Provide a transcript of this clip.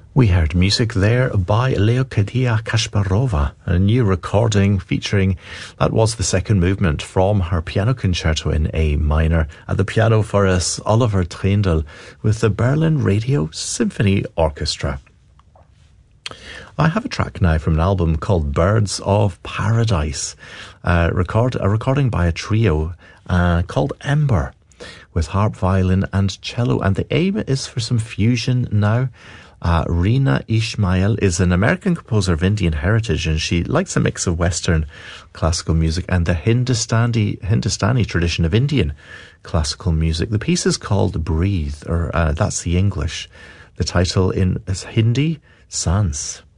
We heard music there by Leocadia Kasparova, a new recording featuring, that was the second movement from her piano concerto in A minor. At the piano for us, Oliver Trindle with the Berlin Radio Symphony Orchestra. I have a track now from an album called Birds of Paradise, a recording by a trio called Ember, with harp, violin and cello, and the aim is for some fusion now. Rina Ismail is an American composer of Indian heritage, and she likes a mix of Western classical music and the Hindustani tradition of Indian classical music. The piece is called Breathe, or that's the English. The title is Hindi, Sans.